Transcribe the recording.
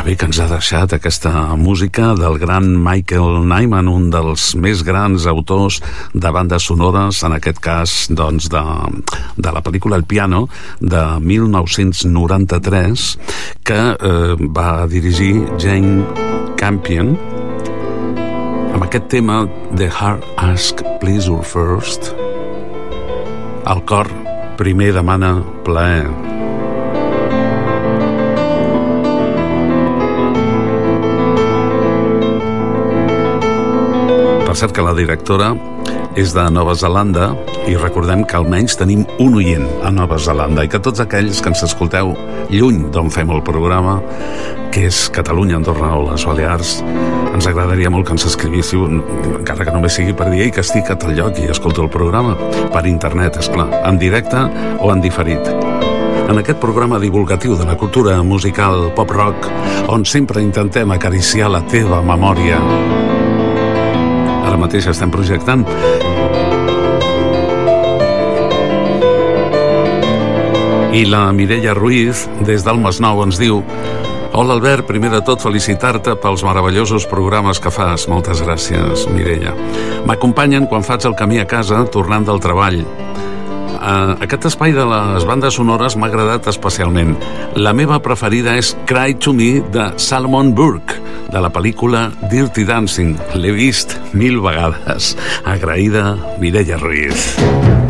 Que bé que ens ha deixat aquesta música del gran Michael Nyman, un dels més grans autors de bandes sonores, en aquest cas doncs, de la pel·lícula El piano de 1993, que va dirigir Jane Campion, amb aquest tema The Heart Asks Pleasure First. El cor primer demana plaer. Per cert que la directora és de Nova Zelanda i recordem que almenys tenim un oient a Nova Zelanda i que tots aquells que ens escolteu lluny d'on fem el programa, que és Catalunya, Andorra o les Balears, ens agradaria molt que ens escrivíssiu, encara que només sigui per dir que estic a tal lloc i escolto el programa per internet, esclar, en directe o en diferit. En aquest programa divulgatiu de la cultura musical pop-rock, on sempre intentem acariciar la teva memòria. Ara mateix estem projectant i la Mireia Ruiz des del Masnou ens diu: hola Albert, primer de tot felicitar-te pels meravellosos programes que fas. Moltes gràcies, Mireia. M'acompanyen quan faig el camí a casa tornant del treball. Aquest espai de les bandes sonores m'ha agradat especialment. La meva preferida és Cry to Me de Salomon Burke, de la pel·lícula Dirty Dancing. L'he vist 1000 vegades. Agraïda, Mireia Ruiz.